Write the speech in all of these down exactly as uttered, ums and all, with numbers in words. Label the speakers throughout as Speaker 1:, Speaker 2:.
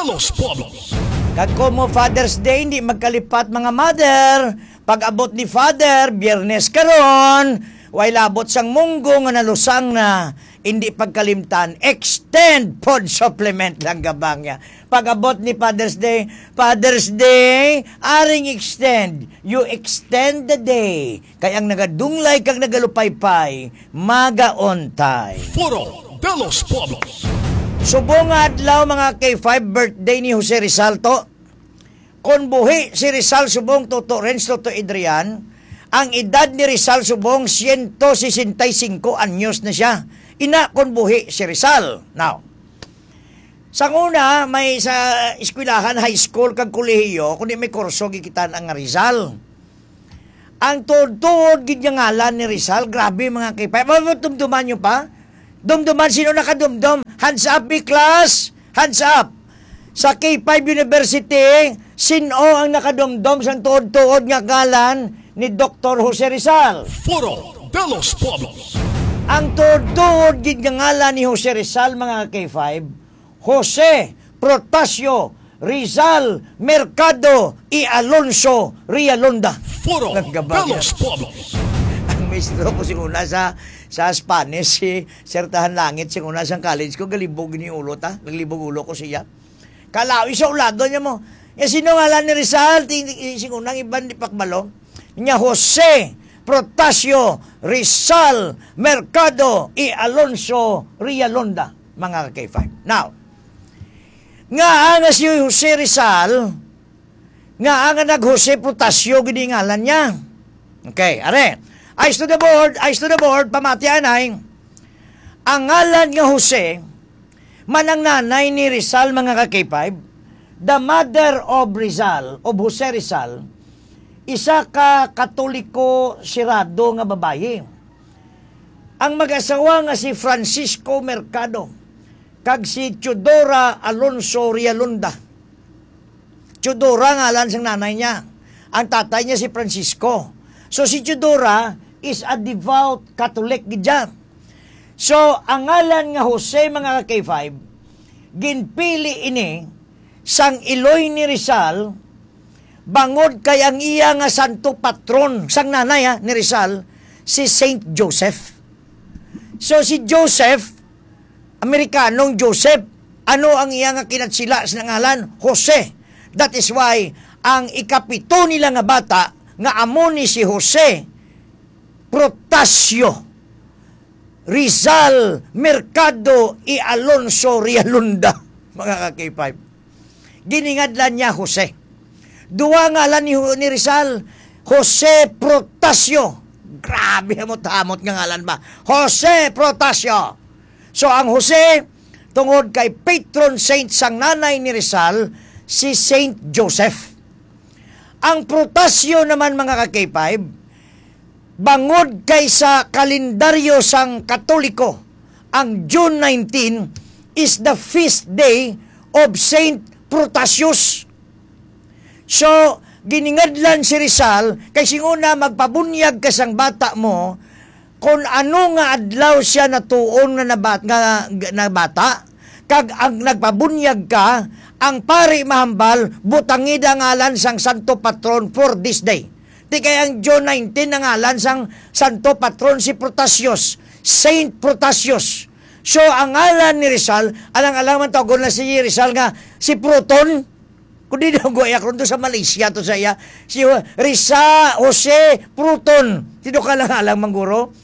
Speaker 1: los Pueblos.
Speaker 2: Kagko mo Father's Day, hindi magkalipat mga mother. Pag abot ni Father, Biyernes karon, way labot sang munggo nga nalusang na, hindi pagkalimtan, extend pod supplement lang gabang niya. Pag abot ni Father's Day, Father's Day, aring extend. You extend the day. Kayang nagadunglay kag nagalupaypay, magaontay.
Speaker 1: Foro de los Pueblos.
Speaker 2: Subong nga adlaw mga K five birthday ni Jose Rizal to. Kung buhi si Rizal subong Toto Renz, Toto Adrian, ang edad ni Rizal subong one hundred sixty-five anyos na siya. Ina kung buhi si Rizal. Now, sa una, may sa eskwelahan, high school, kag kolehiyo, kundi may kurso gikitan ang Rizal. Ang tuod-tuod ginyangalan ni Rizal, grabe mga K five. Dumduman nyo pa? Dumduman, sino nakadumdum? Hands up, big class! Hands up! Sa K five University, sino ang nakadumdum sa tuod-tuod nga ngalan ni Doctor Jose Rizal?
Speaker 1: Foro de los Pueblos.
Speaker 2: Ang tuod-tuod ginyangalan ni Jose Rizal, mga K five, Jose Protasio Rizal Mercado y Alonso Rialonda.
Speaker 1: Foro de los Pueblos.
Speaker 2: Ang maestro ko singuna sa sa Spanish, si Sertahan Langit, singuna sa college ko, galibog ni ulo ta, naglibog ulo ko siya. Kalawi sa ulado niya mo. E sino ngalan ni Rizal? Singunang iban ni Pakbalo. Niya Jose Protasio Rizal Mercado y Alonso Rialonda, mga K five. Now, nga nga si Jose Rizal, nga nga nag Jose Protasio, gini ngalan niya. Okay, are. Eyes to the board, eyes to the board, pamatian ay, ang ngalan nga Jose, manang nanay ni Rizal, mga ka-K five, the mother of Rizal, of Jose Rizal, isa ka katoliko sirado nga babayi. Ang mag-asawa nga si Francisco Mercado, kag si Teodora Alonso Rialonda. Teodora ngalan sang nanay niya. Ang tatay niya si Francisco. So si Teodora is a devout Catholic gidya. So ang ngalan nga Jose, mga K five, ginpili ini sang iloy ni Rizal bangod kay ang iya nga santo patron sang nanay ha, ni Rizal, si Saint Joseph. So si Joseph, Amerikanong Joseph, ano ang iya nga kinatsila sa ngalan? Jose. That is why ang ikapito nila nga bata nga amo ni si Jose Protasio Rizal Mercado y Alonso Rialonda, mga ka-K five. Giningadlan niya Jose. Duwa ngalan ni, ni Rizal, Jose Protasio. Grabe mo tamot nga ngalan ba? Jose Protasio. So ang Jose, tungod kay patron saint sang nanay ni Rizal, si Saint Joseph. Ang Protasio naman, mga ka-K five, bangod kay sa kalendaryo sang Katoliko, ang June nineteenth is the feast day of Saint Protasius. So, giningadlan si Rizal, kay singuna magpabunyag ka sang bata mo, kung ano nga adlaw siya natuon nga nabat, nga, na bata, kag ang nagpabunyag ka, ang pari mahambal, butangida ngalan sang santo patron for this day. Di kaya ang June nineteenth na ngalan sang santo patron si Protasius, Saint Protasius. So, ang ngalan ni Rizal, alang-alang man tawag na si Rizal nga, si Proton, kundi daw goyak ron to sa Malaysia to sa iya, si Risa Jose Proton. Sino ka lang alang mangguro?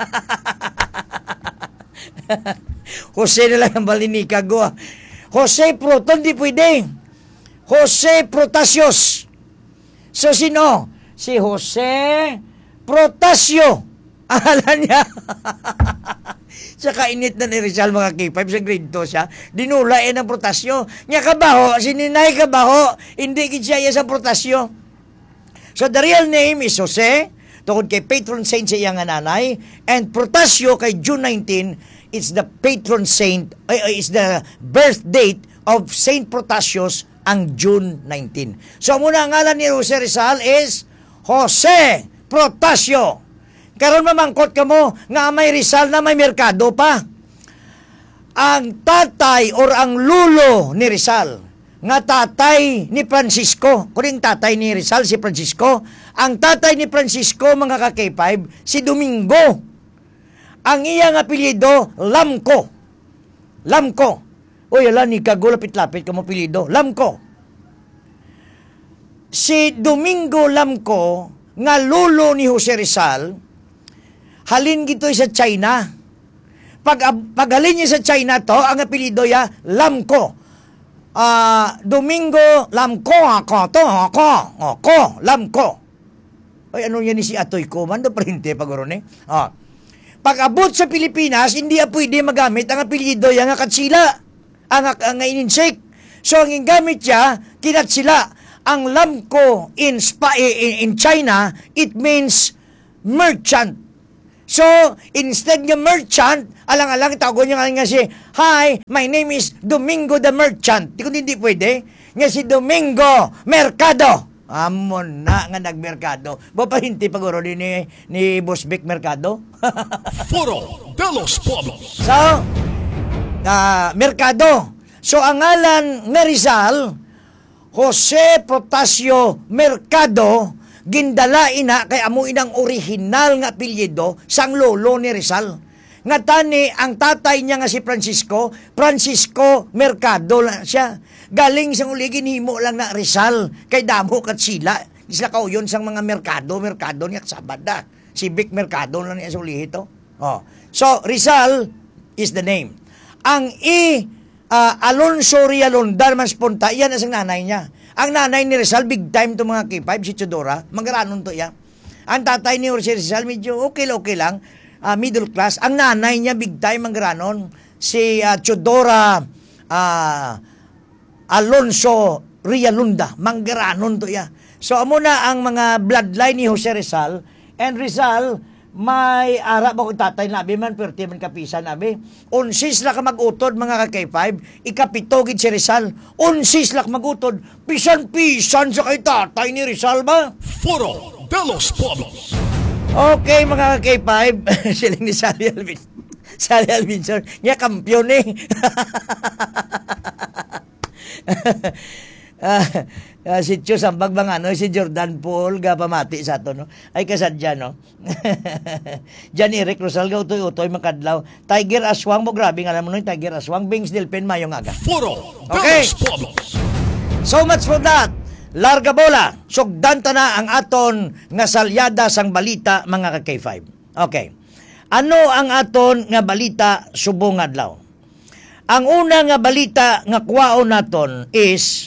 Speaker 2: Jose na lang ang balinika go. Jose Proton, di pwede. Jose Protasius. So, sino? Si Jose Protasio. Alam niya. Sa kainit na ni Rizal, mga K five, sa grade two siya, dinula eh ng Protasio. Nga kabaho, sininay kabaho, hindi gid siya sa Protasio. So the real name is Jose, tungkol kay patron saint sa iyang nanay, and Protasio kay June nineteenth, it's the patron saint, uh, is the birth date of Saint Protasius, ang June nineteenth. So muna ang ngalan ni Jose Rizal is Jose Protasio. Karon mamangkot ka mo nga may Rizal na may Mercado pa. Ang tatay or ang lulo ni Rizal, nga tatay ni Francisco. Kuning tatay ni Rizal si Francisco. Ang tatay ni Francisco, mga ka-K five, si Domingo. Ang iyang apelyido, Lamco. Lamco. Uy, ala, ni kago, lapit-lapit ka mo apelyido. Lamco. Si Domingo Lamco, nga lolo ni Jose Rizal, halin gito sa China. Pag, paghalin niya sa China to, ang apelido ya, Lamco. Uh, Domingo Lamco, ako, to, ako, ako, Lamco. Ay, ano yan ni si Atoy ko? Mando printe pag eh. Ah. Pag abot sa Pilipinas, hindi ya pwede magamit ang apelido ya nga katsila. Ang, ang, ang ininsik. So, ang gamit niya, kinatsila. Ang Lamco in, Spa, in, in China, it means merchant. So, instead nga merchant, alang-alang, tawag niya nga si, hi, my name is Domingo the Merchant. Di ko hindi pwede. Nga si Domingo Mercado. Amon na nga nagmerkado. Ba pa hindi paguro din ni, ni Boss Vic Mercado?
Speaker 1: Foro de los Pueblos.
Speaker 2: So, uh, Mercado. So, ang ngalan nga Rizal, Jose Protasio Mercado, gindala ina kay amo inang original nga apelyido sang lolo ni Rizal. Nga tani ang tatay niya nga si Francisco, Francisco Mercado lang siya. Galing sang uli ginhimo lang na Rizal kay damo kat sila. Isla kauyon sang mga merkado, merkado niya sabad na. Si Vic Mercado lang niya sa uli ito. Oh. So Rizal is the name. Ang i uh, Alonso Rialonda man sponta, yan ang nanay niya. Ang nanay ni Rizal, big time to mga K five, si Chodora, magaranon to yan. Ang tatay ni Jose Rizal, medyo okay-okay lang, uh, middle class. Ang nanay niya, big time, magaranon, si uh, Chodora uh, Alonso Rialunda, manggaranon to yan. So, amo na ang mga bloodline ni Jose Rizal, and Rizal, may ara ba kung tatay nabi man, perti man kapisan nabi. Unsis la ka mag-utod, mga ka-K five, ikapitogid si Rizal. Unsis la ka mag-utod, pisan-pisan sa kay tatay ni Rizal ba?
Speaker 1: Foro de los Pueblos.
Speaker 2: Okay, mga ka-K five, siling ni Sally Alvin. Sally Alvinson, niya kampyon eh. uh, uh, si Chus ang bagbang ano, si Jordan Paul gapamati sa to no. Ay kasadya no. Jan Eric Rosal ga utoy-utoy makadlaw. Tiger Aswang mo grabe nga alam mo no, Tiger Aswang Bings Delpin mayong aga.
Speaker 1: Foro de
Speaker 2: Okay.
Speaker 1: los Pueblos.
Speaker 2: So much for that. Larga bola. Sugdan ta na ang aton nga salyada sang balita, mga ka-K five. Okay. Ano ang aton nga balita subong adlaw? Ang una nga balita nga kuwaon naton is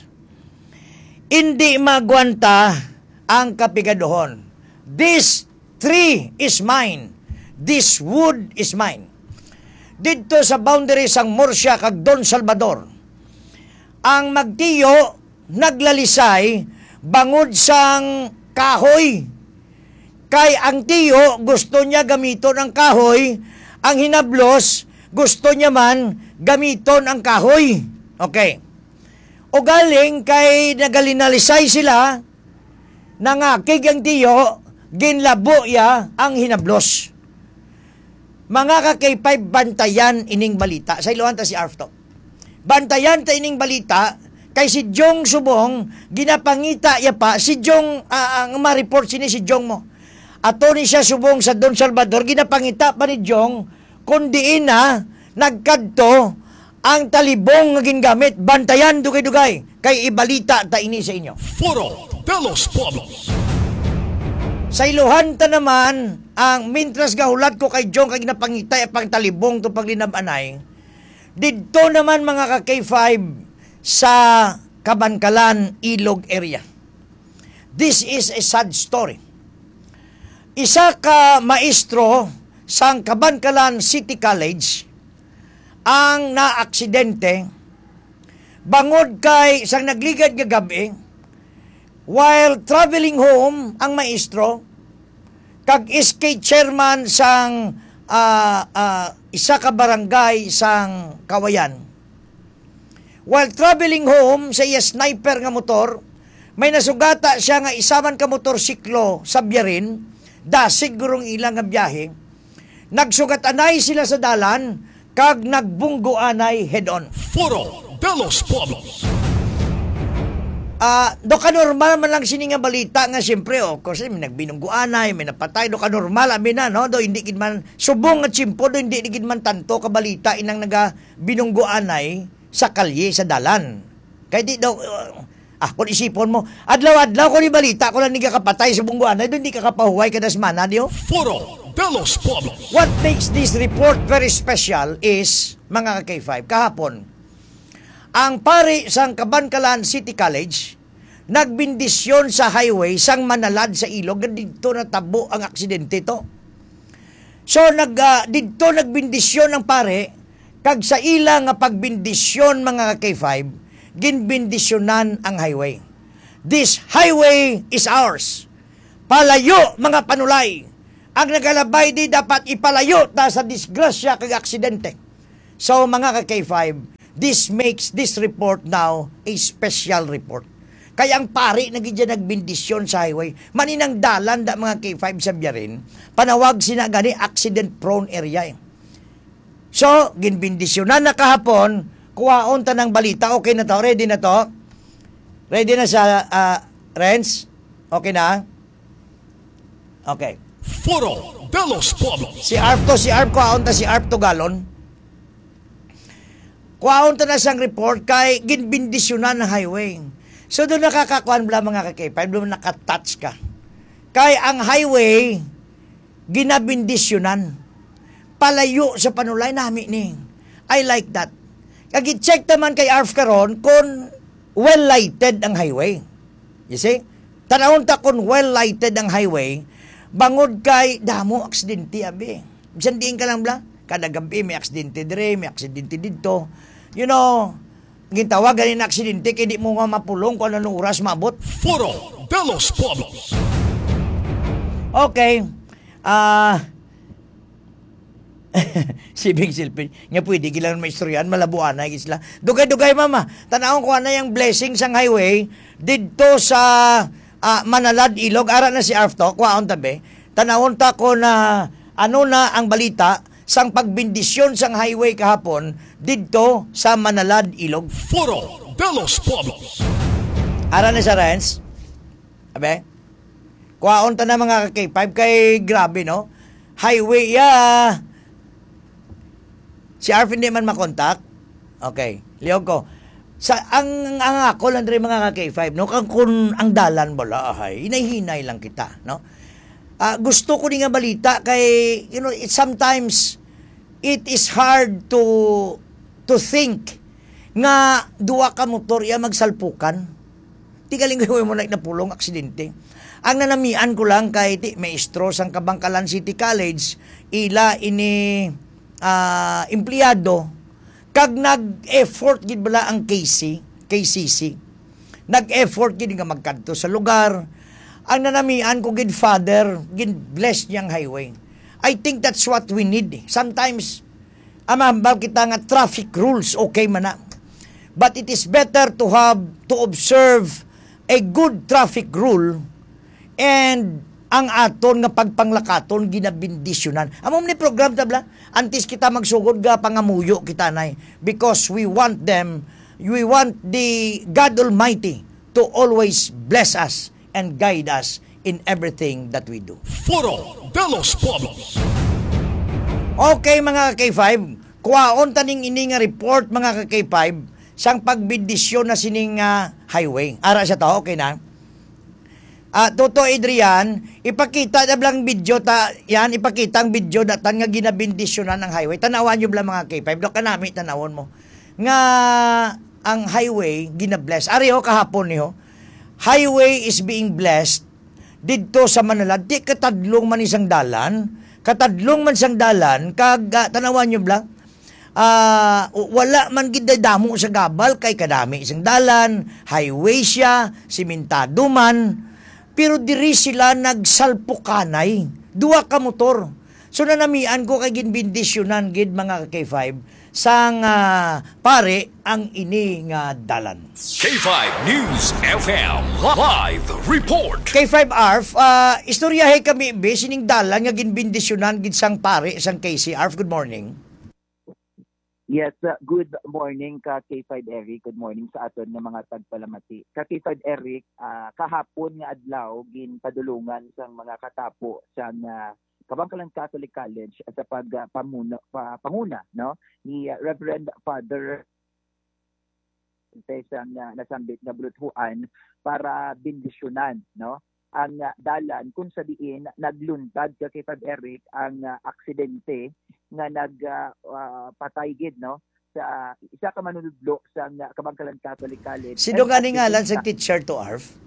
Speaker 2: hindi magwanta ang kapigaduhon. This tree is mine. This wood is mine. Dito sa boundary sang Murcia kag Don Salvador, ang magtiyo naglalisay bangod sang kahoy. Kay ang tiyo gusto niya gamiton ang kahoy, ang hinablos gusto niya man gamiton ang kahoy. Okay. O galing kay nagalinalisay sila, nangakig ang tiyo, ginlabo ya ang hinablos. Mga ka-K five, bantayan ining balita. Sa iluhan ta si Arfto. Bantayan ta ining balita, kay si Jong Subong, ginapangita ya pa, si Jong, uh, ang ma-report sini si Jong mo. Ato ni siya Subong sa Don Salvador, ginapangita pa ni Jong, kundi na, nagkadto, ang talibong nga gingamit, bantayan dugay-dugay, kay ibalita ta ini sa inyo.
Speaker 1: Foro de los Pueblos.
Speaker 2: Sa iluhan ta naman, ang mintras gahulat ko kay Jong, kay ginapangita, pang talibong to paglinabanay, dito naman mga ka-K five, sa Kabankalan, Ilog area. This is a sad story. Isa ka maestro sa Kabankalan City College ang naaksidente bangod kay sang nagligad nga gabi while traveling home ang maestro kag S K chairman sang uh, uh, isa ka barangay sang Kawayan. While traveling home sa iya sniper nga motor, may nasugata siya nga isaman ka motorsiklo sa biyarin, dasig gurong ilang nga biyahe, nagsugat anay sila sa dalan, kag nagbunggo anay head-on.
Speaker 1: Foro de los Pueblos.
Speaker 2: Ah, do ka normal man lang sini nga balita nga siyempre of course may nagbinungguanay, may napatay do ka normal abi na no do hindi gid man subong nga tsimpo do hindi gid man tanto ka balita inang naga binungguanay sa kalye sa dalan. Kay di daw uh, ah kung isipon mo adlaw-adlaw ko ni balita ko lang ni kapatay sa bungguanay do hindi ka kapahuway kadas mana dio.
Speaker 1: Foro de los Pueblos.
Speaker 2: What makes this report very special is mga ka K five kahapon ang pari sang Kabankalan City College nagbindisyon sa highway sang manalad sa ilog nga didto natabo ang aksidente to. So nag uh, didto nagbindisyon ang pare kag sa ila nga pagbindisyon mga K five ginbindisyonan ang highway. This highway is ours. Palayo mga panulay. Ang nagalabay di dapat ipalayo ta sa disgrasya kag aksidente. So mga K five, this makes this report now a special report. Kaya ang pari na gidya nagbindisyon sa highway, maninang dalan da mga K five sa Biarin, panawag sina gani accident-prone area. So, ginbindisyonan na kahapon, kuwaon ta ng balita, okay na to, ready na to? Ready na sa, uh, Renz? Okay na? Okay.
Speaker 1: Foro de los Pueblos.
Speaker 2: Si Arp to, si Arp, kuwaon ta si Arp to galon. Kuwaon ta na sang report kay ginbindisyonan ng highway. So doon nakakakuan bla mga K five, doon nakatouch ka. Kay ang highway ginabindisyonan. Palayo sa panulay nami ni. I like that. Kag i-check naman kay Arf karon kung well lighted ang highway. You see? Tanawon ta kung well lighted ang highway, bangod kay damo aksidente abi. Bisan diin ka lang bla. Kada gabi may aksidente dire, may aksidente dito. You know, gintawag ganin na aksidente kaya di mo nga mapulong kung anong oras maabot.
Speaker 1: Foro de los Pueblos.
Speaker 2: Okay. Ah... Uh, si Big Silpin, nga pwede gilang maistoryan, malabuan na gisla. Dugay-dugay mama, tanawon ko na yung blessing sang highway didto sa uh, Manalad Ilog, ara na si Arfto, kwaon tabi. Tanawon ta ko na ano na ang balita sang pagbindisyon sang highway kahapon didto sa Manalad Ilog.
Speaker 1: Foro de los Pueblos.
Speaker 2: Ara na sa Renz. Abe? Kwaon ta na mga K five kay grabe no. Highway ya. Si Arf hindi man makontak. Okay, liog ko. Sa ang ang ako lang rin mga K five no kang kun ang dalan bala ay hinay-hinay lang kita no. Uh, gusto ko ni nga balita kay you know it, sometimes it is hard to to think nga duwa ka motor ya magsalpukan. Tigaling ko mo na napulong aksidente. Ang nanamian ko lang kay ti maestro sang Kabangkalan City College ila ini uh, empleyado kag nag-effort gid bala ang K C, K C C. Nag-effort gid nga magkadto sa lugar. Ang nanamian ko gid father, gid bless niyang highway. I think that's what we need. Sometimes amambal kita nga traffic rules okay man na. But it is better to have to observe a good traffic rule and ang aton nga pagpanglakaton ginabindisyonan. Amom ni program tabla, antes kita magsugod ga pangamuyo kita nay because we want them, we want the God Almighty to always bless us and guide us in everything that we do.
Speaker 1: Foro de los Pueblos.
Speaker 2: Okay mga K five, kuwaon taning ini nga report mga K five sang pagbindisyon na sining uh, highway. Ara siya to, okay na? Ah, uh, Toto Adrian, ipakita na blang video ta, yan ipakita ang video datan nga ginabindisyonan ng highway. Tanawan niyo blang mga K five, do kanami tanawon mo. Nga ang highway ginabless. Ari ho kahapon niyo. Highway is being blessed didto sa Manila. Di katadlong man isang dalan, katadlong man isang dalan kag uh, tanawan niyo blang Uh, wala man gid damo sa gabal kay kadami isang dalan, highway siya, simentado man. Pero diri sila nagsalpukanay. Duwa ka motor. So nanamian ko kay ginbindisyonan gid mga K five sang uh, pare ang ini nga dalan.
Speaker 1: K five News F M Live Report.
Speaker 2: K five Arf, uh, istoryahe kami be sining dalan nga ginbindisyonan gid sang pare sang K C Arf. Good morning.
Speaker 3: Yes, uh, good morning ka K five Eric. Good morning sa aton nga mga tagpalamati. Ka K five Eric, ah, kahapon nga adlaw ginpadulungan sang mga katapo sang uh, Kabangkalan Catholic College sa pag uh, pamuna, pa, panguna no ni uh, Reverend Father sang uh, nasambit nga bruthuan para bendisyonan no ang uh, dalan kung sabihin nagluntad ka K five Eric ang uh, aksidente nga nagpatay uh, uh, gid no sa isa ka manunudlo sa uh, Kabangkalan Catholic College.
Speaker 2: Sino nga ni ngalan sa teacher to A R F?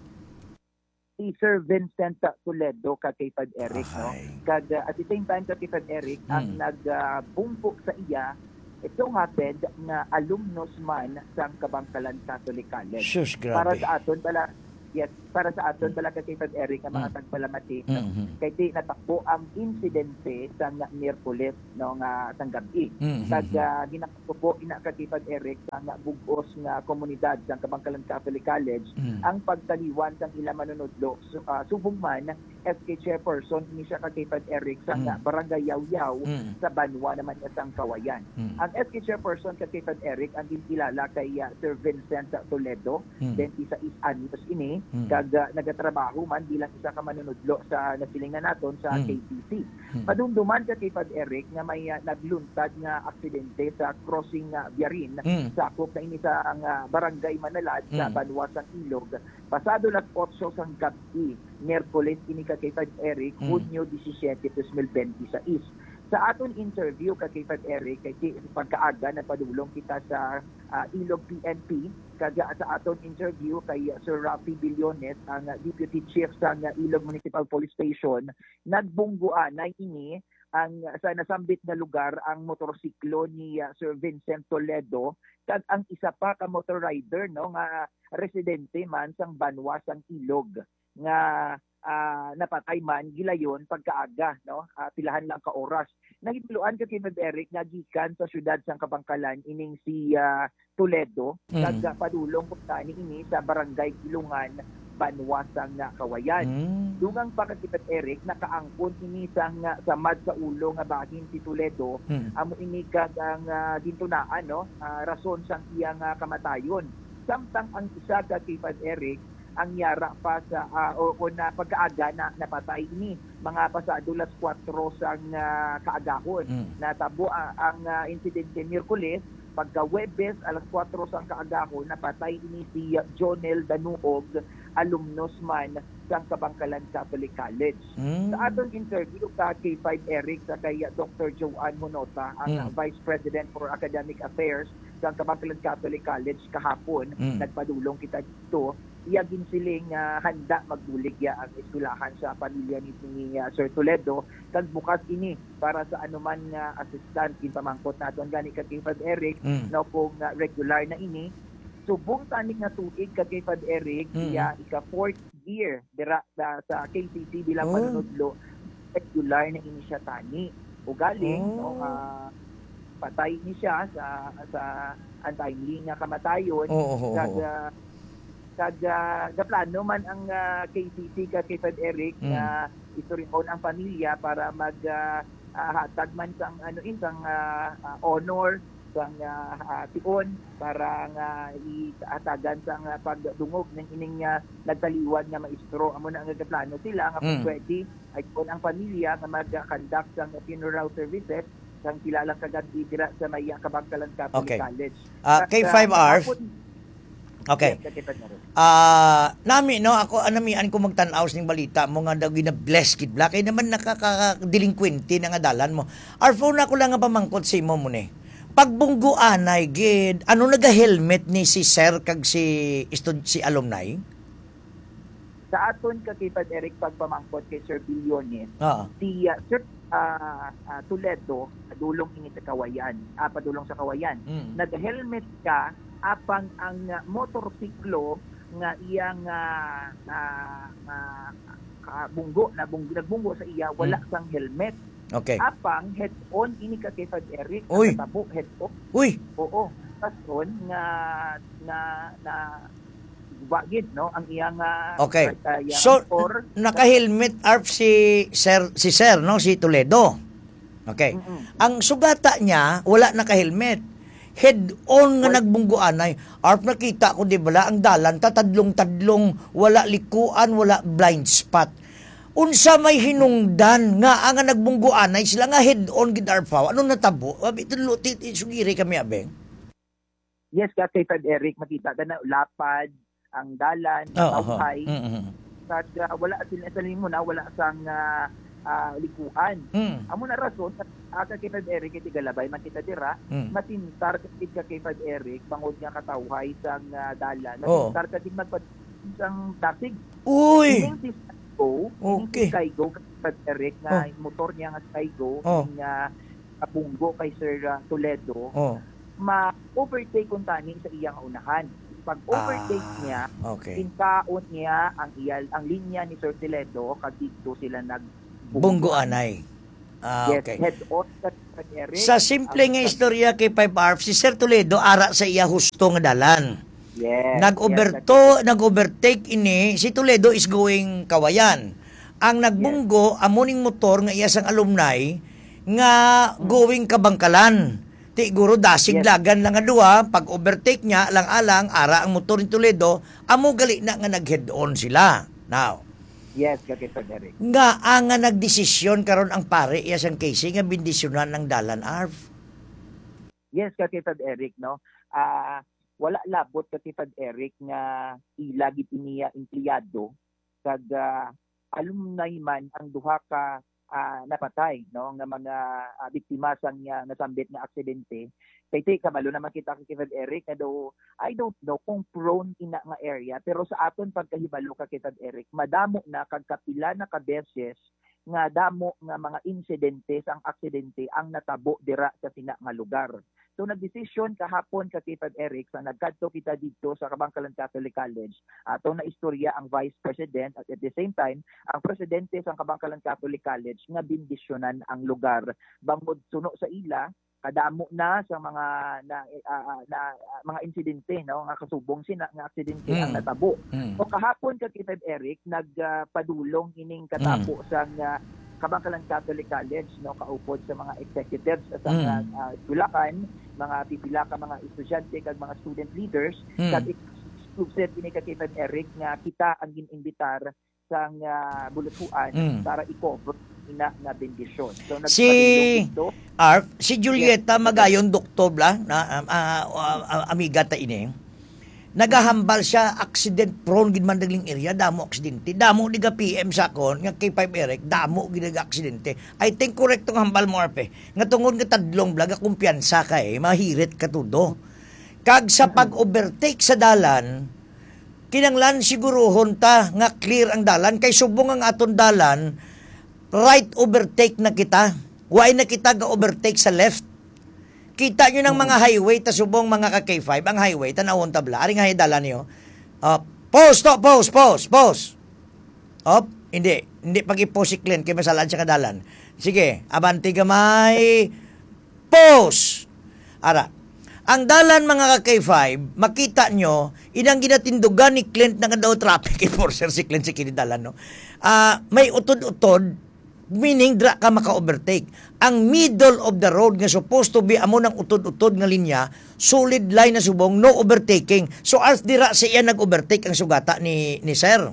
Speaker 3: Si Sir Vincent Toledo ka K five Eric no. Kag uh, at the same time ka K five Eric hmm. ang nagbungpo uh, sa iya ito happened na alumnus man sa Kabangkalan Catholic College.
Speaker 2: Shush, grabe.
Speaker 3: Para sa aton pala yes, para sa aton talaga kay Fred Eric ang mga mm. tagpalamati mm-hmm. kay di natakbo ang insidente sa Miyerkules no nga tanggabi. Mm-hmm. Kag uh, ginakpo ina ka kay Fred Eric sa nga bugos nga komunidad sa Kabangkalan Catholic College mm. ang pagtaliwan sang ila manunudlo uh, subong man S K chairperson ni siya ka kay Fred Eric sa mm. barangay Yaw-Yaw mm. sa Banwa naman isang Kawayan. Mm. Ang S K chairperson ka kay Fred Eric ang ginilala kay uh, Sir Vincent Toledo mm. twenty-six anyos ini Hmm. kag uh, nagatrabaho man bilang isa ka manunudlo sa nasilingan naton sa hmm. K T C. Hmm. Padumduman ka kay Pad Eric nga may uh, nagluntad nga aksidente sa crossing uh, Biarin hmm. sakop na ini sa ang uh, barangay Manalad hmm. sa Banwa sang Ilog. Pasado las otso sang gabi, Miyerkules ini ka kay Pad Eric, hmm. Hunyo seventeen, twenty twenty-six. Sa aton interview kay K five Eric kay pagkaaga na padulong kita sa uh, Ilog P N P kaga sa aton interview kay uh, Sir Rafi Billones ang uh, Deputy Chief sa uh, Ilog Municipal Police Station nagbungguan na ini ang uh, sa nasambit na lugar ang motorsiklo ni uh, Sir Vincent Toledo kag ang isa pa ka motor rider no nga residente man sang Banwa sang Ilog nga uh, napatay man gilayon pagkaaga no uh, pilahan lang ka oras nagituluan ka kay Eric nga gikan sa syudad sang Kabangkalan ining si uh, Toledo mm. kag padulong punta ni ini sa barangay Ilungan Banwa sang uh, Kawayan mm. dugang pa kay Eric nakaangkon ini sang uh, sa mad sa ulo nga bahin si Toledo mm. amo ini kag ang uh, gintunaan no uh, rason sang iyang uh, kamatayon samtang ang isa ka kay Eric ang yara pa sa uh, o, o na pagkaaga na napatay ini mga pasado las kwatro sang uh, kaagahon mm. natabo uh, ang uh, insidente Miyerkules pagka Huwebes alas kwatro sang kaagahon napatay ini si uh, Jonel Danuog alumnus man sa Kabangkalan Catholic College. Mm. Sa atong interview ka kay five Eric sa kay uh, Doctor Joanne Monota ang mm. uh, Vice President for Academic Affairs sa Kabangkalan Catholic College kahapon mm. nagpadulong kita dito iyagin siling uh, handa magbulig ya ang eskwelahan sa pamilya ni, ni uh, Sir Toledo kag bukas ini para sa anuman nga uh, assistant ginpamangkot naton gani kay Fad Eric mm. no kung uh, regular na ini subong tanik nga tuig kay Fad Eric mm. iya ika fourth year dira sa, sa K T C bilang oh. manunudlo regular na ini siya tani ugaling oh. no uh, patay ni siya sa sa untimely nga kamatayon
Speaker 2: oh, oh, oh. kag
Speaker 3: uh, kag uh, plano man ang uh, K T C kag kay Fred Eric na mm. iturihon ang pamilya para mag uh, uh, hatag man sang ano insang uh, uh, honor sang uh, uh, tion para nga iatagan sang uh, pagdungog ng ining uh, nagtaliwan nga maestro amo na ang plano sila nga mm. pwede ay kon ang pamilya nga mag-conduct sang funeral services sang kilala kagad dira sa Maya Kabangkalan Catholic
Speaker 2: okay.
Speaker 3: College.
Speaker 2: Uh, K five R Okay. Ah, uh, nami no ako anamian ko magtan-aw ning balita mo nga daw gina-bless kid bla kay naman nakaka-delinquente na nga dalan mo. Arfo na ko lang nga pamangkot si mo mo ni. Pagbungguan ay gid ano naga-helmet ni si Sir kag si istud si alumni?
Speaker 3: Sa aton ka kay Pad Eric pagpamangkot kay Sir Billones.
Speaker 2: Uh-huh.
Speaker 3: Si uh, Sir uh, uh, Toledo dulong ini sa Kawayan. Ah, padulong sa Kawayan. Mm. Nag-helmet ka apang ang uh, motorsiklo nga iyang uh, uh, uh, bunggo na bunggo nagbunggo sa iya wala mm. sang helmet.
Speaker 2: Okay.
Speaker 3: Apang head-on ini ka kay Fad Eric
Speaker 2: tabo
Speaker 3: head-on.
Speaker 2: Uy.
Speaker 3: Oo. Pason nga na na bagid no ang iyang uh,
Speaker 2: okay.
Speaker 3: Uh,
Speaker 2: so or, naka-helmet arp si Sir si Sir no si Toledo. Okay. Mm-hmm. Ang sugata niya wala naka-helmet. head-on nga nagbungguanay. Arp, nakita ko, di bala, ang dalan, tatadlong-tadlong, wala likuan, wala blind spot. Unsa may hinungdan nga ang nagbungguanay sila nga head-on gid arpaw. Ano natabo? Abi tulo sugiri kami abeng.
Speaker 3: Yes, ka kay Fred Eric, makita ka na lapad ang dalan,
Speaker 2: Oh,
Speaker 3: tawhay.
Speaker 2: oh. Mm-hmm.
Speaker 3: Kag uh, wala sila sa mo na wala sang uh, uh, likuan.
Speaker 2: Mm.
Speaker 3: Amo na rason aka kay Fred Eric iti galabay makita dira,
Speaker 2: Mm.
Speaker 3: matintar kid ka kay Fred Eric bangod nga katawhay sang uh, dalan.
Speaker 2: Oh.
Speaker 3: Matintar ka din magpad sang dasig.
Speaker 2: Uy.
Speaker 3: Ining Skygo,
Speaker 2: Okay.
Speaker 3: ining Skygo kay Fred Eric nga
Speaker 2: Oh.
Speaker 3: motor niya nga Skygo,
Speaker 2: Oh.
Speaker 3: nga kapunggo kay Sir uh, Toledo,
Speaker 2: Oh.
Speaker 3: ma-overtake kung tani sa iyang unahan. Pag overtake
Speaker 2: Ah,
Speaker 3: niya,
Speaker 2: okay.
Speaker 3: tintaon niya ang iyal ang linya ni Sir Toledo kadto sila nag
Speaker 2: Bungguanay. Ah,
Speaker 3: Yes,
Speaker 2: okay.
Speaker 3: head on sa Fred Eric.
Speaker 2: Sa simple
Speaker 3: Ang-
Speaker 2: nga istorya kay Five Arp, si Sir Toledo ara sa iya husto nga dalan.
Speaker 3: Yes.
Speaker 2: Nag-overto, nag-overtake ini, si Toledo is going Kawayan. Ang nagbunggo, amuning motor nga iya sang alumni, nga going Kabangkalan. Ti guro dasig
Speaker 3: Yes.
Speaker 2: lagan lang nga duha, pag overtake niya, alang-alang, ara ang motor ni Toledo, amo gali na nga nag-head on sila. Now,
Speaker 3: Yes, kay Fred Eric.
Speaker 2: nga ang nga nagdesisyon karon ang pare iya sang Casey nga bindisyonan ng dalan Arv.
Speaker 3: Yes, kay Fred Eric, no. Ah, wala labot kay Fred Eric nga ila gid niya empleyado kag ah, alumni man ang duha ka ah, napatay, no, nga mga ah, biktima sang nga nasambit nga aksidente. Kay ti kabalo naman kita kay Fred Eric na do I don't know kung prone ina nga area, pero sa aton pagkahibalo ka kay Fred Eric, madamo na kag kapila na ka beses nga damo nga mga insidente sang aksidente ang natabo dira sa tina nga lugar. So nagdesisyon kahapon ka kay Fred Eric sa nagkadto kita dito sa Kabangkalan Catholic College. Ato na istorya ang Vice President at at the same time ang presidente sa Kabangkalan Catholic College nga bindisyonan ang lugar. Bangod suno sa ila kadamo na sa mga na, uh, uh, na uh, mga insidente, no, nga kasubong sina nga aksidente
Speaker 2: Mm.
Speaker 3: ang natabo.
Speaker 2: Mm.
Speaker 3: So kahapon ka kay Fred Eric nagpadulong ining katapo sa uh, Kabangkalan Catholic College, no, kaupod sa mga executives sa
Speaker 2: Mm.
Speaker 3: uh, uh, Bulacan, mga pipila ka mga estudyante kag mga student leaders,
Speaker 2: Mm.
Speaker 3: kag exclusive ini ka kay Fred Eric nga kita ang gininbitar sa uh, bulutuan
Speaker 2: Mm.
Speaker 3: para i-cover ina nga bendisyon. So
Speaker 2: Si-
Speaker 3: nagpadulong dito.
Speaker 2: Arf, si Julieta Magayon doktor bla na uh, uh, uh, amiga ta ini. Nagahambal siya accident prone gid man dagling area, damo aksidente. Damo diga P M sa kon nga kay Five Eric, damo gid nga aksidente. I think correct tong hambal mo Arpe. Nga tungod nga tadlong blaga kumpiyansa ka eh, mahirit ka tudo. Kag sa pag-overtake sa dalan, kinanglan siguruhon ta nga clear ang dalan kay subong ang aton dalan, right overtake na kita. Why na kita ga-overtake sa left? Kita nyo ng mga highway, ta subong mga ka K five, ang highway, tanawon tabla. Aring nga dalan niyo. Uh, pause, stop, pause, pause, pause. Op, hindi. Hindi pag i-pause si Clint, kaya masalaan siya kadalan. Sige, abanti gamay. Pause. Ara, ang dalan mga ka K five, makita nyo, inang ginatindugan ni Clint na nga daw traffic enforcer si Clint si kinidalan, no? Ah, may utod-utod, meaning dra ka maka-overtake. Ang middle of the road nga supposed to be amo ng utod-utod nga linya, solid line na subong, no overtaking. So as dira sa iya nag-overtake ang sugata ni ni sir.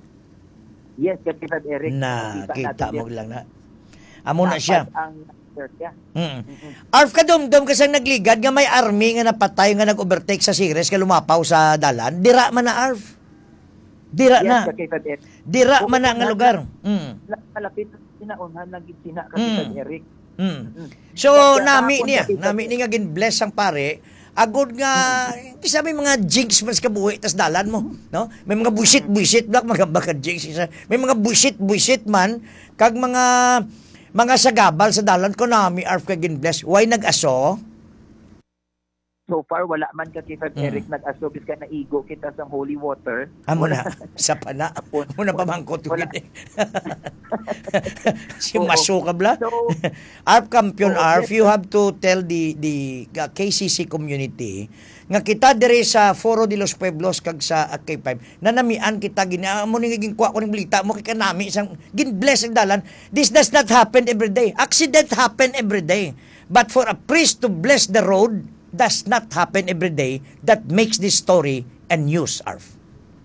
Speaker 3: Yes, kay Fred Eric.
Speaker 2: Na kita
Speaker 3: natin
Speaker 2: mo
Speaker 3: din.
Speaker 2: lang na. Amo na siya.
Speaker 3: Ang search niya.
Speaker 2: Mm. Arf ka dum-dum kasi nagligad nga may army nga napatay nga nag-overtake sa Sires nga lumapaw sa dalan. Dira man na Arf. Dira
Speaker 3: Yes,
Speaker 2: na.
Speaker 3: kay Fred Eric.
Speaker 2: Dira man na nga lugar. Mm.
Speaker 3: Malapit na sinaunhan ng sina kay
Speaker 2: Mm.
Speaker 3: Fred Eric.
Speaker 2: Mm.
Speaker 3: Mm.
Speaker 2: So
Speaker 3: Kaya
Speaker 2: nami
Speaker 3: kahapon
Speaker 2: niya,
Speaker 3: kasi-
Speaker 2: nami ni nga gin-bless ang pare. Agod nga, di sabi mga jinx man sa kabuhi, tas dalan mo, no? May mga buisit-buisit, black, mga baka jinx. isa. May mga buisit-buisit man, kag mga, mga sagabal sa dalan ko nami, arf ka gin-bless. Why nag-aso?
Speaker 3: So far, wala man ka kay Fred
Speaker 2: Mm.
Speaker 3: Eric nag-asobis ka na igo kita sa holy water.
Speaker 2: Amo
Speaker 3: Wala.
Speaker 2: na, sa pana.
Speaker 3: Apon.
Speaker 2: Amo na pamangkot
Speaker 3: Wala.
Speaker 2: yun eh. Si
Speaker 3: Oo.
Speaker 2: Maso ka bla?
Speaker 3: So,
Speaker 2: Arf Kampiyon,
Speaker 3: Oo,
Speaker 2: Arf,
Speaker 3: yes.
Speaker 2: you have to tell the the uh, K C C community nga kita dire sa Foro de los Pueblos kag sa uh, K five na namian kita gina mo ning gin kuha ko ning balita mo kay kanami isang gin bless ang dalan. This does not happen every day. Accident happen every day. But for a priest to bless the road, does not happen every day that makes this story a news, Arf.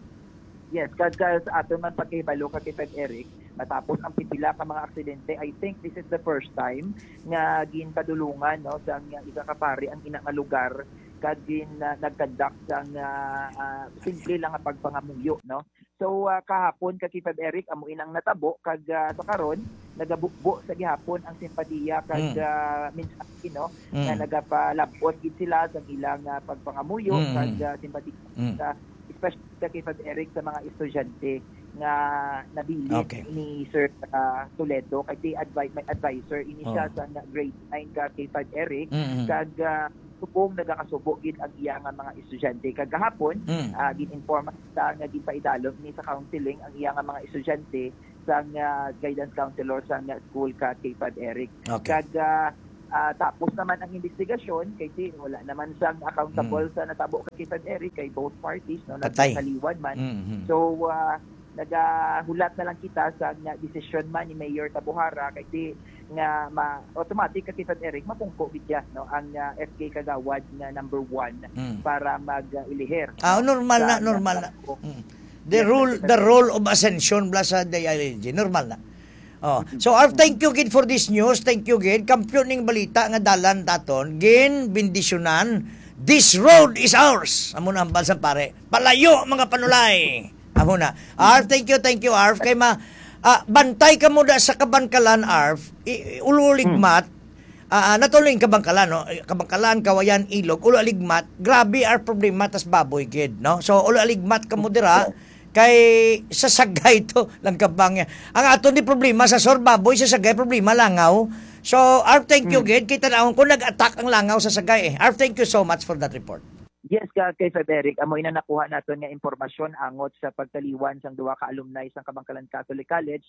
Speaker 3: Yes, kada sa ato man pagkahibalo ka kay Pep Eric, matapos ang pipila ka mga aksidente, I think this is the first time nga ginpadulungan no sa isa ka pari ang ina nga lugar kad gin uh, nagkadak sang uh, uh, simple lang nga pagpangamuyo no. So uh, kahapon ka kay Pep Eric amo inang natabo kag uh, sa karon nagabukbo sa gihapon ang simpatiya kag
Speaker 2: mm.
Speaker 3: uh, minsan no
Speaker 2: mm.
Speaker 3: nga nagapalabot gid sila sa ilang uh, pagpangamuyo mm. kag uh, simpatiya mm. sa especially kay Pep Eric sa mga estudyante nga nabilin
Speaker 2: okay.
Speaker 3: ni Sir uh, Toledo kay di advise my advisor ini siya
Speaker 2: oh.
Speaker 3: sa grade nine ka kay Pep Eric
Speaker 2: mm-hmm.
Speaker 3: kag uh, subong nagakasubo gid ang iya nga mga estudyante kag gahapon mm. uh, gin-inform sa nga gipaidalom ni sa counseling ang iya nga mga estudyante sa uh, guidance counselor sa uh, school ka kay Pep Eric
Speaker 2: okay.
Speaker 3: kag uh, Uh, tapos naman ang investigasyon kay di wala naman siyang accountable mm. sa natabo kay Pep Eric kay both parties no nagkaliwan man mm-hmm. so uh, nagahulat na lang kita sa nga decision man ni Mayor Tabuhara kay di nga ma automatic kay Pep Eric mapungko bidya no ang uh, F K Kagawad nga number one mm. para mag-ilihir uh,
Speaker 2: ah normal na normal na mm. the rule the role of ascension plus sa D I L G normal na. Oh. So, Arf, thank you gid for this news. Thank you gid. Kampiyon ning balita nga dalan daton. Gin, bindisyonan. This road is ours. Amo na ang balsa pare. Palayo, mga panulay. Amo na. Arf, thank you, thank you, Arf. Kay ma, uh, bantay ka mo da sa Kabangkalan, Arf. Ululigmat. Uh, natuloy Kabangkalan, no? Kabangkalan, Kawayan, Ilog. Ululigmat. Grabe ar problema tas baboy gid, no? So, ululigmat ka mo dira. Kay sa sagay to lang kabang ang aton di problema sa sorbaboy sa sagay problema langaw so Arf thank you hmm. gid kita naon ko nag-attack ang langaw sa sagay eh Arf thank you so much for that report.
Speaker 3: Yes ka kay Pep Eric amo ina nakuha naton nga impormasyon angot sa pagtaliwan sang duha ka alumni sang Kabangkalan Catholic College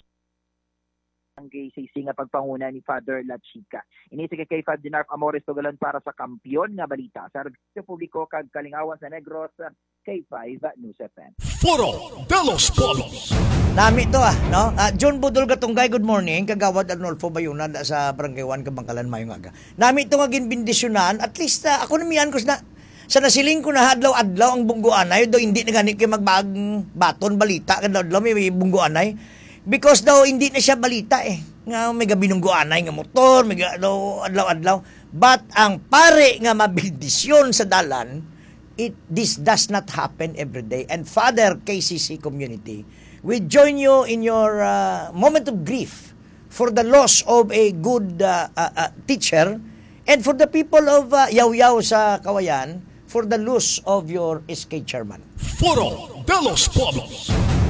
Speaker 3: ang G C C nga pagpanguna ni Father Lachica. Ini si kay Fab Dinarf Amores Tugalon para sa kampiyon nga balita sa serbisyo publiko kag kalingawan sa Negros K five News F M.
Speaker 1: Foro de los Polos.
Speaker 2: Nami to ah, no? Uh, John Budol Gatunggay, good morning. Kagawad Arnolfo Bayuna da sa Barangay one Kabangkalan mayong aga. Nami to nga ginbindisyonan, at least uh, ako namian ko na sa nasiling ko na adlaw-adlaw ang bunggoanay do hindi na ganit kay magbag baton balita kadlaw-adlaw may bunggoanay. Because daw hindi na siya balita eh. Nga may gabinunggoanay nga motor, may daw adlaw-adlaw. But ang pare nga mabindisyon sa dalan, it this does not happen every day. And Father K C C community, we join you in your uh, moment of grief for the loss of a good uh, uh, uh, teacher and for the people of uh, Yaw-Yaw sa Kawayan for the loss of your S K chairman.
Speaker 1: Foro de los Polos.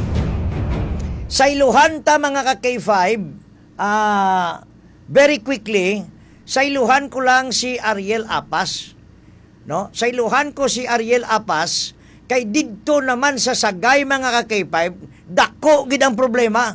Speaker 2: Sa iluhan ta mga ka-K five, uh, very quickly, sa iluhan ko lang si Ariel Apas. No? Sa iluhan ko si Ariel Apas, kay didto naman sa Sagay mga ka-K five, dako gid ang problema.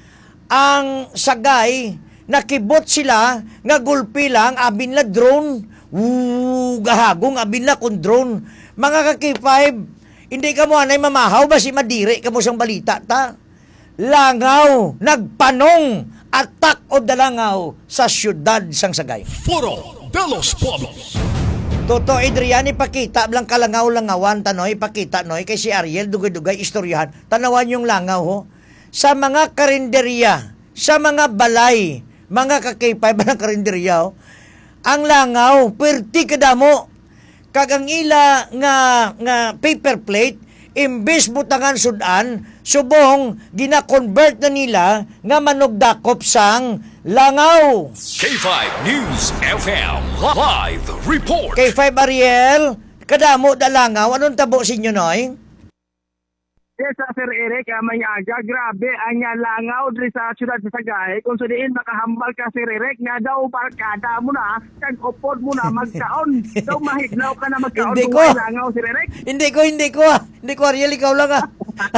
Speaker 2: Ang Sagay, nakibot sila, nga gulpi lang, abin na drone. Woo, gahagong, abin na kung drone. Mga ka-K five, hindi ka mo anay mamahaw, basi madiri ka mo sang balita ta. Langaw, nagpanong, attack of the langaw sa syudad sang Sagay.
Speaker 1: Foro de los Polos.
Speaker 2: Toto Adrian, ipakita blang kalangaw-langawan tanoy, ipakita noy kay si Ariel dugay-dugay istoryahan. Tanawan yung langaw ho. Sa mga karinderya, sa mga balay, mga kakipay ba ng karinderya ho, ang langaw, perti kadamo. Kagang ila nga, nga paper plate, imbes butangan sudan, subong gina-convert na nila nga manugdakop sang langaw.
Speaker 1: K five News F M Live Report.
Speaker 2: K five Ariel, kadamo da langaw, anong tabo sinyo noy?
Speaker 4: Yes, Sir Eric, uh, may aga, grabe, anya langaw diri sa siyudad sa Sagay. Kung sa diin, makahambal ka, Sir Eric, nga daw barkada mo na, kag upod mo na magkaon. Daw mahiglaw ka na magkaon
Speaker 2: hindi
Speaker 4: kung
Speaker 2: ko.
Speaker 4: may langaw, Sir Eric.
Speaker 2: Hindi ko, hindi ko ah. Hindi ko, Ariel, ikaw lang ah.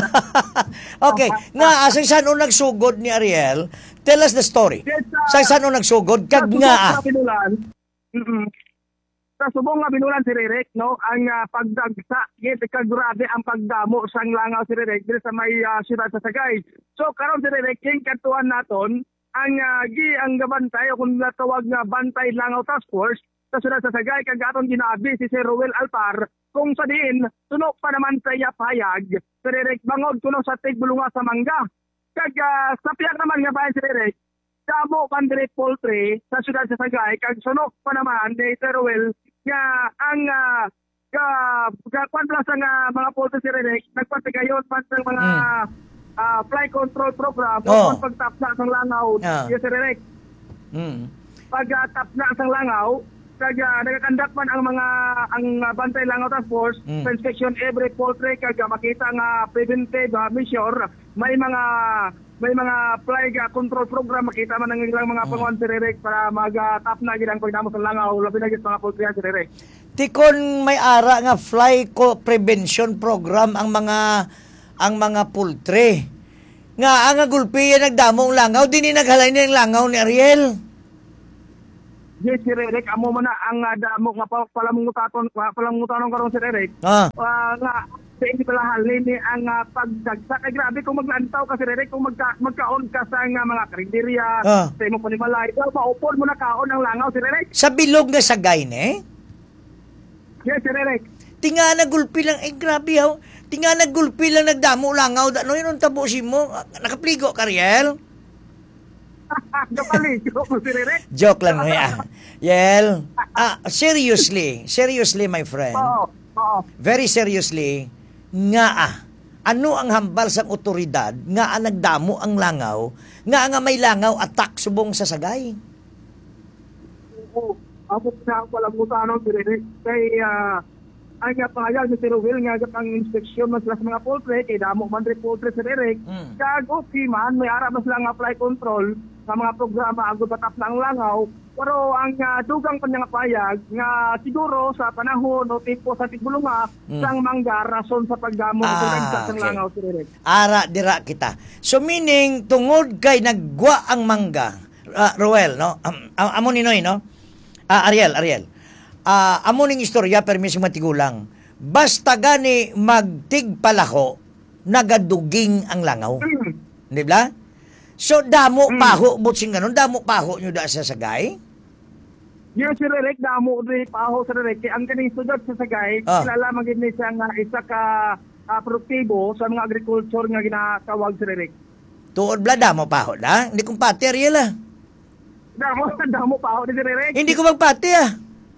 Speaker 2: Okay, nga, asang saan o nagsugod ni Ariel, tell us the story.
Speaker 4: Yes, uh,
Speaker 2: Sa saan o nagsugod, kag nga ah.
Speaker 4: Mm-hmm. Sa subong nga binulan si Eric, no, ang uh, pagdagsa, yes, kagrabe ang pagdamo sang langaw si Eric dito sa may uh, siyudad sa Sagay. So karon si Eric, yung katuan naton, ang uh, gi ang gabantay o kung natawag nga bantay langaw task force, sa syudad sa Sagay kag aton ginabi si Sir Ruel Alpar kung sa diin tunok pa naman sa iya pahayag Sir Eric bangod kuno sa tigbulunga sa Mangga. Kag uh, sa piyak naman nga bayan Sir Eric, damo pandire poultry sa syudad sa Sagay kag sunok pa naman ni Sir Ruel nga ang uh, ka ka sa nga mga poultry Sir Eric nagpatigayon pa sa mga mm. uh, fly control program
Speaker 2: oh.
Speaker 4: kung pagtap na sa langaw yeah. Yes Sir Eric.
Speaker 2: Mm.
Speaker 4: Pag uh, tap na sa langaw kag uh, nagakandak man ang mga ang uh, Bantay Langaw Task Force mm. inspection every poultry kag uh, makita nga preventive uh, measure may mga may mga fly uh, control program makita man ang ilang mga mm. panguan Sir Eric para mag-tap uh, na gid ang pagdamo sa langaw labi na gid mga poultry Sir Eric.
Speaker 2: Tikon may ara nga fly co prevention program ang mga ang mga poultry nga ang gulpi nagdamo ang langaw dinhi naghalay ni ang langaw ni Ariel.
Speaker 4: Yes, Sir Eric, amo man na ang uh, damo nga palamungutaton palamungutanon karon Sir Eric.
Speaker 2: Ah.
Speaker 4: Uh, nga sa hindi palahal ni ang uh, pagdagsa kay grabe kung maglantaw ka Sir Eric kung magka, magkaon ka sa nga mga karinderya
Speaker 2: ah.
Speaker 4: sa imong panimalay daw maupod mo na kaon ang langaw Sir Eric.
Speaker 2: Sa bilog nga Sagay ne?
Speaker 4: Yes, Sir Eric.
Speaker 2: Tinga na gulpi lang ay grabe haw. Tinga na gulpi lang nagdamo langaw da no yun tabo si mo nakapligo ka Riel. Joke lang ya. Yel. Ah, seriously, seriously my friend.
Speaker 4: Oo. Oo.
Speaker 2: Very seriously, nga ah, ano ang hambal sang otoridad nga ang nagdamo ang langaw, nga nga may langaw attack subong sa Sagay.
Speaker 4: Oo. Ako sa palamutanon Sir Eric kay uh, ay nga pangayag ni Sir Will nga ang inspeksyon mas sa mga poultry kay damo man rin poultry Sir Eric. Mm. Kag okay man may ara mas lang nga fly control sa mga programa agud batap na ang langaw pero ang uh, dugang pa niya nga payag nga siguro sa panahon o tipo sa tigbulunga mm. sang Mangga rason sa pagdamo ah, sa okay. langaw Sir Eric.
Speaker 2: Ara dira kita. So meaning tungod kay nagwa ang Mangga uh, Roel no um, amo ni Noy no uh, Ariel Ariel uh, amo ning istorya permis matigulang basta gani magtigpalaho nagaduging ang langaw. Mm. Di ba? So, damo mm. paho, butsing ganun, damo paho nyo da sa Sagay?
Speaker 4: Yes, Sir Eric, damo rin paho, Sir Eric. Ang kaning sudad sa Sagay, oh. kilala magin ni siya nga isa ka uh, produktibo sa mga agriculture nga ginatawag, Sir Eric.
Speaker 2: Tuod bla, damo paho na? Hindi kong pati, Ariel ah.
Speaker 4: Damo, damo paho ni Sir Eric.
Speaker 2: Hindi ko magpati ah.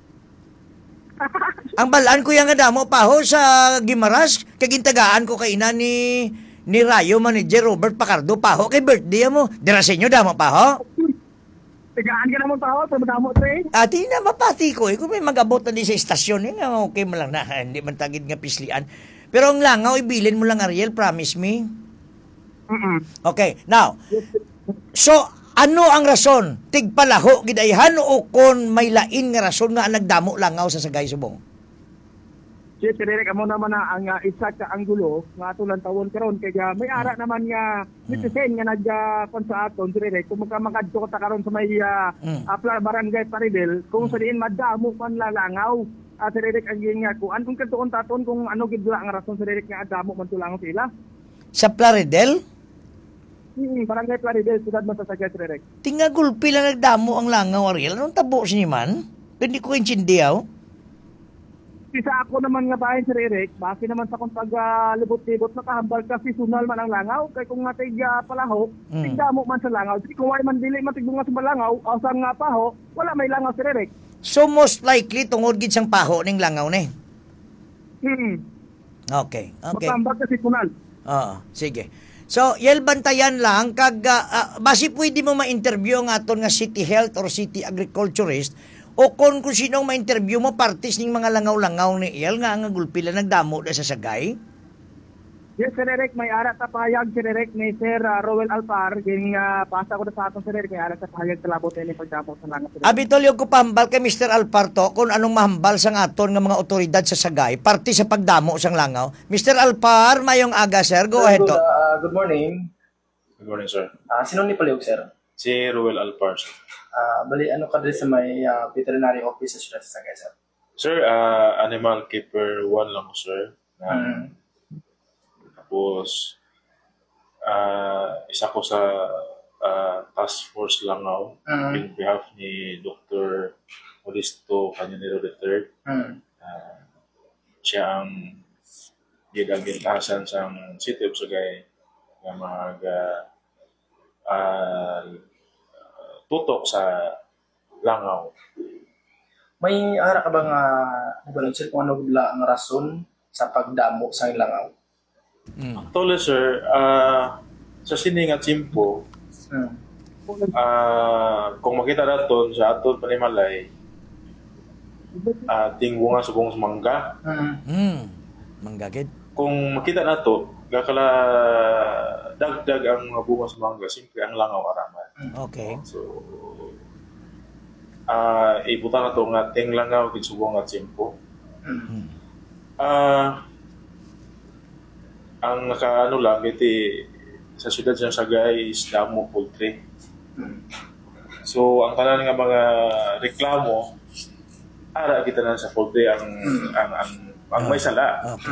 Speaker 2: Ang balaan ko yung nga damo paho sa Gimaras, kagintagaan ko kay ina ni... ni Rayo Manager Robert Pacardo paho kay birthday mo. Dira sa inyo damo paho.
Speaker 4: Tigaan ka naman paho, sa damo tre.
Speaker 2: Ati na mapati ko eh. Kung may mag-abot na di sa istasyon eh, nga okay mo lang na hindi man tagid nga pislian. Pero ang langaw ibilin mo lang Ariel, promise me.
Speaker 4: Mm-mm.
Speaker 2: Okay, now. So ano ang rason? Tigpalaho gidayhan o kon may lain nga rason nga nagdamo langaw sa Sagay Subong?
Speaker 4: Yes, Sir Eric, amo naman na ang uh, isa ka anggulo nga aton lang tawon karon kay uh, may ara naman nga citizen nga nagkon sa aton Sir Eric kung magkamakadto ta karon sa may uh, mm. uh, barangay Paridel kung sa diin madamo man lalangaw uh, Sir Eric ang nga kung anong kadtuon taton kung ano gid ang rason Sir Eric nga adamo man tulangon sila
Speaker 2: sa Plaridel?
Speaker 4: Hmm, barangay Plaridel sudad man sa Sagay Sir Eric.
Speaker 2: Tinga gulpi lang nagdamo ang langaw Ariel. Anong tabo si man? Hindi ko intindiyaw.
Speaker 4: Sa ako naman nga bahay Sir Eric, base naman sa kung pag-libot-libot uh, nakahambal kasi sunal man ang langaw. Kaya kung nga tigya palaho, mm. tigdamo man sa langaw. Di kung wala man dili matigbunga sa malangaw, o sa nga paho, wala may langaw Sir Eric.
Speaker 2: So most likely, tungod gid sang paho ning langaw ni?
Speaker 4: Hmm.
Speaker 2: Okay, okay.
Speaker 4: Matambag kasi sunal.
Speaker 2: Oo, sige. So, yel bantayan lang, kag, uh, uh, basi pwede mo ma-interview ang aton nga city health or city agriculturist o kung kung sinong ma-interview mo, parties ning mga langaw-langaw ni Iel nga nga gulpila nagdamo na sa Sagay?
Speaker 4: Yes, Sir Eric, may ara ta pahayag, Sir Eric, ni Sir uh, Roel Alpar, yung uh, pasa ko na sa aton, Sir Eric, may ara ta pahayag sa labot ni pagdamo sa langaw.
Speaker 2: Abitol, yung ko pahambal kay Mister Alpar to, kung anong mahambal sang aton nga mga otoridad sa Sagay, party sa pagdamo sang langaw. Mister Alpar, mayong aga, sir. Go
Speaker 5: sir,
Speaker 2: ahead
Speaker 5: good,
Speaker 2: to.
Speaker 5: Uh, good morning.
Speaker 6: Good morning, sir.
Speaker 5: Uh, sino ni Paliog, sir?
Speaker 6: Si Ruel Alpar, sir.
Speaker 5: Uh, bali, ano ka din sa may uh, veterinary office sa Sagay, sir?
Speaker 6: Sir, uh, animal keeper one lang ko, sir. Uh,
Speaker 5: mm.
Speaker 6: Tapos, uh, isa ko sa uh, Task Force Langaw
Speaker 5: Mm.
Speaker 6: in behalf ni Doctor Modesto Cañonero the third.
Speaker 5: Mm.
Speaker 6: Uh, siya ang gidagintasan sa City of Sagay nga mag uh, uh, tutok sa Langaw.
Speaker 5: May ara ka ba nga nagbalansin kung ano bala ang rason sa pagdamo sa Langaw?
Speaker 6: Actually, sir, uh, sa sining at simpo,
Speaker 5: Mm.
Speaker 6: uh, kung makita natin sa aton panimalay, uh, tingunga sa buong mangga.
Speaker 5: Mm.
Speaker 2: Hmm. Manggagid.
Speaker 6: Kung makita nato, gakala dagdag ang mga bunga sa mangga, simple ang langaw araman.
Speaker 2: Okay.
Speaker 6: So, uh, ibutan na to nga ting langaw kit subong at simpo.
Speaker 5: Mm.
Speaker 6: Ah, ang nakaano lang iti sa siyudad sa Sagay is damo poultry.
Speaker 5: Mm.
Speaker 6: So ang tanan nga mga reklamo ara kita na sa poultry ang ang ang, ang may sala.
Speaker 2: Okay.